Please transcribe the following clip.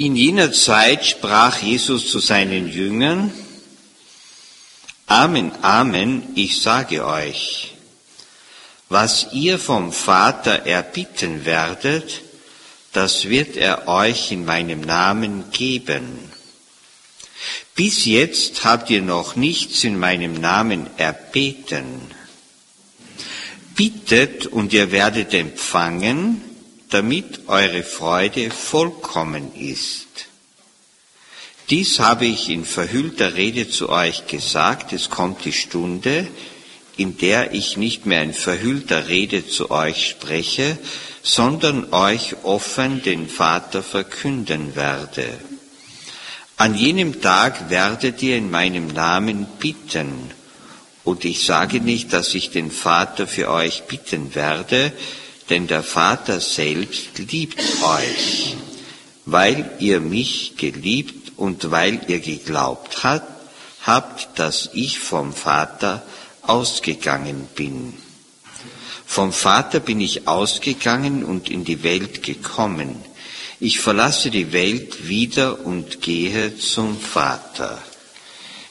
In jener Zeit sprach Jesus zu seinen Jüngern: Amen, Amen, ich sage euch, was ihr vom Vater erbitten werdet, das wird er euch in meinem Namen geben. Bis jetzt habt ihr noch nichts in meinem Namen erbeten. Bittet und ihr werdet empfangen, damit eure Freude vollkommen ist. Dies habe ich in verhüllter Rede zu euch gesagt, es kommt die Stunde, in der ich nicht mehr in verhüllter Rede zu euch spreche, sondern euch offen den Vater verkünden werde. An jenem Tag werdet ihr in meinem Namen bitten, und ich sage nicht, dass ich den Vater für euch bitten werde, denn der Vater selbst liebt euch, weil ihr mich geliebt und weil ihr geglaubt habt, dass ich vom Vater ausgegangen bin. Vom Vater bin ich ausgegangen und in die Welt gekommen. Ich verlasse die Welt wieder und gehe zum Vater.